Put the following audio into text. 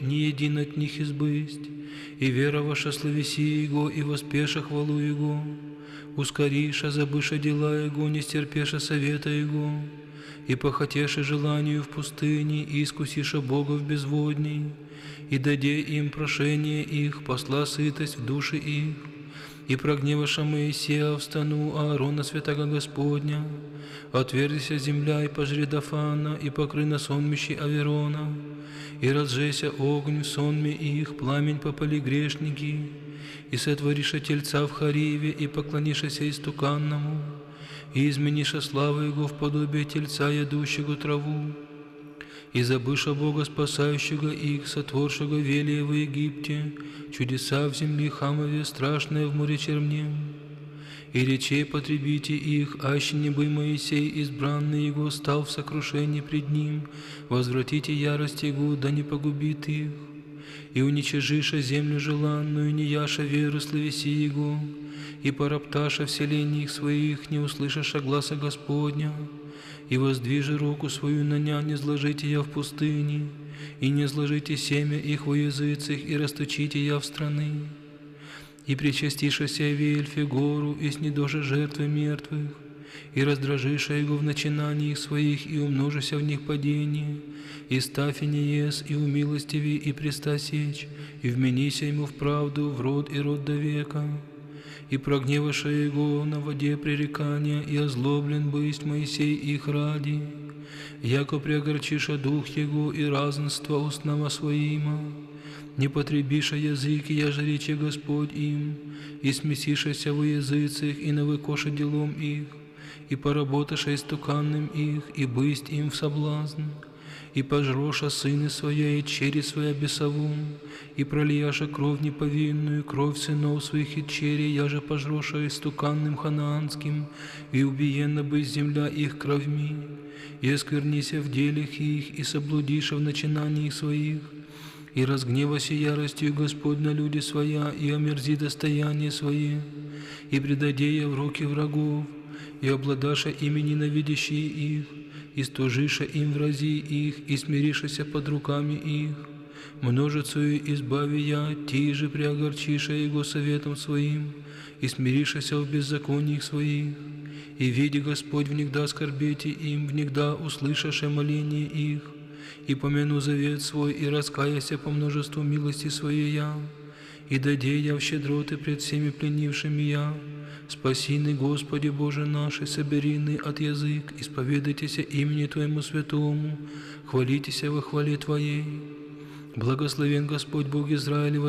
ни един от них избысть, и вера ваша славеси Его, и воспеша хвалу Его, ускориша, забыша дела Его, не стерпеша совета Его, и похотеша желанию в пустыне, и искусиша Бога в безводней, и даде им прошение их, посла сытость в души их, и прогневаша Моисея в стану Аарона святаго Господня, отвердися земля, и пожри Дафана, и покры на сонмищи Аверона, и разжейся огонь в сонме их, пламень попали грешники, и сотвориша тельца в Хариве, и поклонишася истуканному, и измениша славу Его в подобие тельца, ядущего траву, и забыша Бога, спасающего их, сотворшего велия в Египте, чудеса в земле Хамове, страшное в море Чернем. И речей потребите их, аще не бы Моисей, избранный Его, стал в сокрушении пред Ним, возвратите ярость Его, да не погубит их. И уничижиша землю желанную, не яша веру славеси Его, и поропташа вселении их своих, не услышаша гласа Господня, и воздвижи руку свою на ня, не зложите я в пустыне, и не зложите семя их во языцах, и расточите я в страны. И причастишася в Ельфе гору, и снедожа жертвы мертвых, и раздражиша его в начинаниях своих, и умножися в них падение, и ставь и не ес, и умилостиви, и преста сечь, и вменися ему в правду, в род и род до века. И прогневаша его на воде пререкания, и озлоблен бысть Моисей их ради, яко преогорчиша дух его и разнство устного своима, не потребиша языки, я же рече Господь им, и смесишася во языцах, и навыкоша делом их, и поработаша истуканным их, и бысть им в соблазн, и пожроша сыны своя, и чери своя бесовум, и пролияша кровь неповинную, кровь сынов своих и чери, я же пожроша истуканным ханаанским, и убиена бы земля их кровьми, и осквернися в делях их, и соблудиша в начинаниях своих, и разгневася яростью Господь на люди своя, и омерзи достояние свое, и предаде я в руки врагов, и обладаша ими ненавидящие их, и стужиша им врази их, и смиришася под руками их. Множицею избави я, ти же преогорчиша его советом своим, и смиришася в беззакониях своих. И види Господь внегда скорбете им, внегда услышаше моление их, и помяну завет свой, и раскаяся по множеству милости своей я, и даде я в щедроты пред всеми пленившими я. Спасины, Господи Боже наш, соберины от язык, исповедайтеся имени Твоему святому, хвалитеся во хвале Твоей. Благословен Господь Бог Израилева,